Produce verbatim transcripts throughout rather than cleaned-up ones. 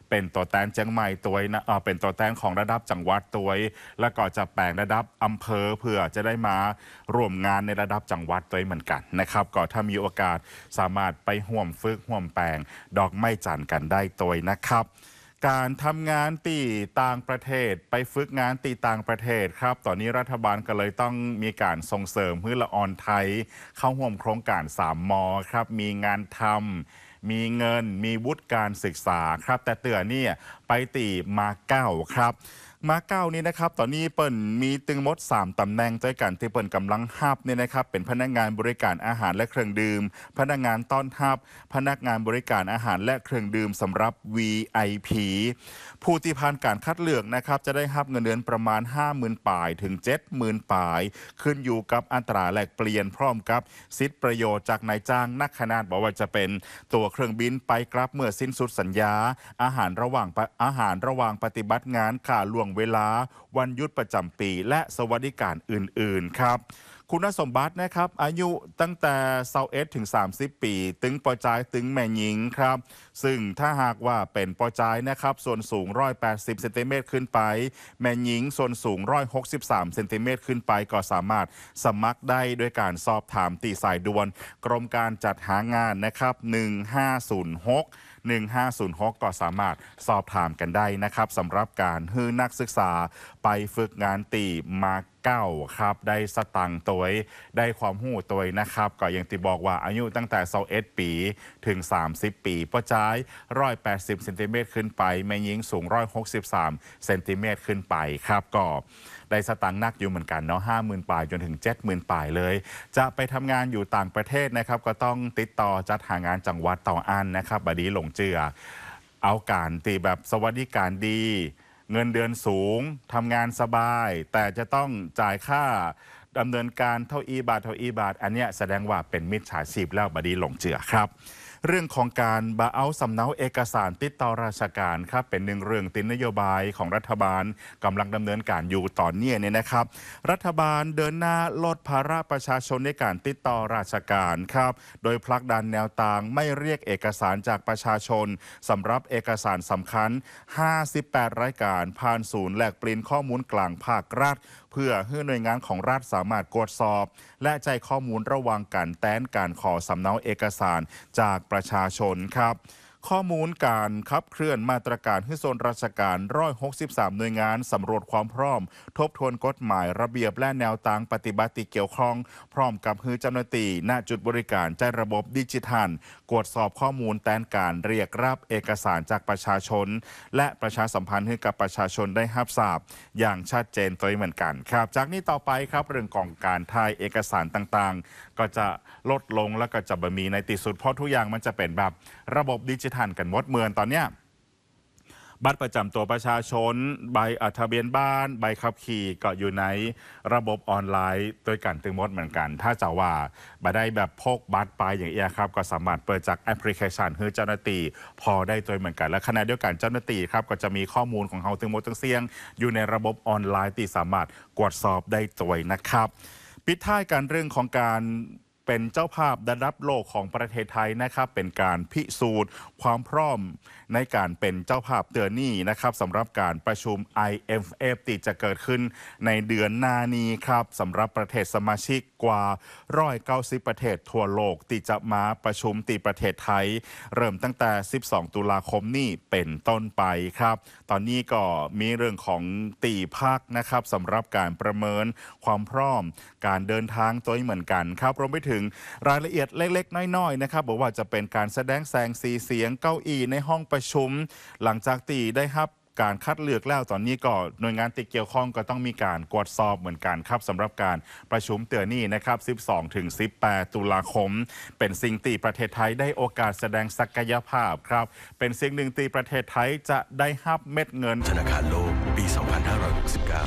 เป็นตัวแทนเชียงใหม่ตัวนะเออเป็นตัวแทนของระดับจังหวัดตัวแล้วก็จะแปลงระดับอำเภอเพื่อจะได้มาร่วมงานในระดับจังหวัดตัวเหมือนกันนะครับก็ถ้ามีโอกาสสามารถไปห่วมฝึกห่วมแปลงดอกไม้จันทร์กันได้ตัวนะครับการทำงานตีต่างประเทศไปฝึกงานตีต่างประเทศครับตอนนี้รัฐบาลก็เลยต้องมีการส่งเสริมให้ละออนไทยเข้าร่วมโครงการสามมครับมีงานทำมีเงินมีวุฒิการศึกษาครับแต่เตือนนี่ไปตีมาเก้าครับมาเก้านี้นะครับตอนนี้เปิ่นมีตึงมดสามตำแหน่งด้วยกันที่เปิ่นกำลังฮับเนี่ยนะครับเป็นพนักงานบริการอาหารและเครื่องดื่มพนักงานต้อนรับพนักงานบริการอาหารและเครื่องดื่มสำหรับ วี ไอ พี ผู้ที่ผ่านการคัดเลือกนะครับจะได้รับเงินเดือนประมาณ ห้าหมื่น ปลายถึง เจ็ดหมื่น ปลายขึ้นอยู่กับอัตราแลกเปลี่ยนพร้อมกับสิทธิประโยชน์จากนายจ้างนักขนาดบอกว่าจะเป็นตัวเครื่องบินไปกลับเมื่อสิ้นสุดสัญญาอาหารระหว่างอาหารระหว่างปฏิบัติงานค่าล่วงเวลาวันหยุดประจำปีและสวัสดิการอื่นๆครับคุณสมบัตินะครับอายุตั้งแต่ยี่สิบเอ็ดถึงสามสิบปีตึงปอจายตึงแม่หญิงครับซึ่งถ้าหากว่าเป็นปอจายนะครับส่วนสูงหนึ่งร้อยแปดสิบเซนติเมตรขึ้นไปแม่หญิงส่วนสูงหนึ่งร้อยหกสิบสามเซนติเมตรขึ้นไปก็สามารถสมัครได้ด้วยการสอบถามตีสายด่วนกรมการจัดหางานนะครับหนึ่งห้าศูนย์หกหนึ่งห้าศูนย์หกก็สามารถสอบถามกันได้นะครับสำหรับการให้นักศึกษาไปฝึกงานตีมาเก้าครับได้สตังค์ตัวได้ความหู้ตัวนะครับก็อย่างที่บอกว่าอายุตั้งแต่ยี่สิบเอ็ดปีถึงสามสิบปีป้าจ้ายหนึ่งร้อยแปดสิบเซนติเมตรขึ้นไปแม่หญิงสูงหนึ่งร้อยหกสิบสามเซนติเมตรขึ้นไปครับก็ได้สตังค์นักอยู่เหมือนกันเนาะห้าหมื่นปลายจนถึงเจ็ดหมื่นปลายเลยจะไปทำงานอยู่ต่างประเทศนะครับก็ต้องติดต่อจัดหางานจังหวัดต่ออันนะครับบดีหลงเจือเอาการตีแบบสวัสดิการดีเงินเดือนสูงทำงานสบายแต่จะต้องจ่ายค่าดำเนินการเท่าอีบาทเท่าอีบาทอันเนี้ยแสดงว่าเป็นมิจฉาชีพแล้วบดีหลงเจือครับเรื่องของการบาเอาสำเนาเอกสารติดต่อราชการครับเป็นหนึ่งเรื่องติดนโยบายของรัฐบาลกำลังดำเนินการอยู่ตอนนี้เนี่ยนะครับรัฐบาลเดินหน้าลดภาระประชาชนในการติดต่อราชการครับโดยผลักดันแนวทางไม่เรียกเอกสารจากประชาชนสำหรับเอกสารสำคัญห้าสิบแปดรายการผ่านศูนย์แลกเปลี่ยนข้อมูลกลางภาครัฐเพื่อให้หน่วยงานของรัฐสามารถตรวจสอบและใจข้อมูลระหว่างการแต้นการขอสำเนาเอกสารจากประชาชนครับข้อมูลการขับเคลื่อนมาตรการให้ส่วนราชการหนึ่งร้อยหกสิบสามหน่วยงานสำรวจความพร้อมทบทวนกฎหมายระเบียบและแนวทางปฏิบัติเกี่ยวข้องพร้อมกับฮือเจ้าหน้าที่ณจุดบริการใจระบบดิจิทัลตรวจสอบข้อมูลแต้นการเรียกรับเอกสารจากประชาชนและประชาสัมพันธ์ให้กับประชาชนได้รับทราบอย่างชัดเจนตัวเหมือนกันครับจากนี้ต่อไปครับเรื่องของการถ่ายเอกสารต่างๆก็จะลดลงและก็จะบมีในที่สุดเพราะทุกอย่างมันจะเป็นแบบระบบดิจิทัลกันหมดเมืองตอนเนี้ยบัตรประจำตัวประชาชนใบทะเบียนบ้านใบขับขี่ก็อยู่ในระบบออนไลน์โดยกันตึงมดเหมือนกันถ้าจะว่าบัได้แบบพกบัตรไปอย่างเงี้ยครับก็สามารถเปิดจากแอปพลิเคชันให้เจ้าหน้าที่พอได้ตัวเหมือนกันและขณะเดียวกันเจ้าหน้าที่ครับก็จะมีข้อมูลของเขาตึงมดตึงเสียงอยู่ในระบบออนไลน์ที่สามารถตรวจสอบได้ตัวนะครับปิดท้ายกันเรื่องของการเป็นเจ้าภาพระดับโลกของประเทศไทยนะครับเป็นการพิสูจน์ความพร้อมในการเป็นเจ้าภาพเดือนนี้นะครับสำหรับการประชุม ไอ เอ็ม เอฟ ที่จะเกิดขึ้นในเดือนหน้านี้ครับสำหรับประเทศสมาชิกกว่าหนึ่งร้อยเก้าสิบประเทศทั่วโลกที่จะมาประชุมที่ประเทศไทยเริ่มตั้งแต่สิบสองตุลาคมนี้เป็นต้นไปครับตอนนี้ก็มีเรื่องของตีพักนะครับสำหรับการประเมินความพร้อมการเดินทางตัวเหมือนกันครับรวมไปถึงรายละเอียดเล็กๆน้อยๆนะครับบอกว่าจะเป็นการแสดงแสงสีเสียงเก้าอี้ในห้องประชุมหลังจากตีได้ครับการคัดเลือกแล้วตอนนี้ก็หน่วยงานที่เกี่ยวข้องก็ต้องมีการตรวจสอบเหมือนกันครับสำหรับการประชุมเตือนนี้นะครับสิบสองถึงสิบแปดตุลาคมเป็นสิ่งที่ประเทศไทยได้โอกาสแสดงศักยภาพครับเป็นสิ่งหนึ่งที่ประเทศไทยจะได้รับเม็ดเงินธนาคารโลกปี สองพันห้าร้อยหกสิบเก้า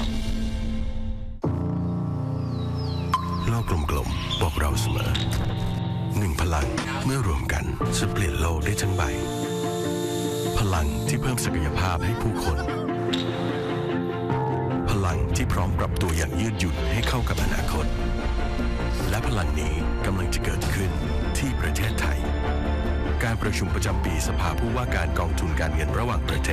โลกกลมๆบอกเราเสมอหนึ่งพลังเมื่อรวมกันจะเปลี่ยนโลกได้ทั้งใบพลังที่เพิ่มศักยภาพให้ผู้คนพลังที่พร้อมปรับตัวอย่างยืดหยุ่นให้เข้ากับอนาคตและพลังนี้กำลังจะเกิดขึ้นที่ประเทศไทยการประชุมประจำปีสภาผู้ว่าการกองทุนการเงินระหว่างประเทศ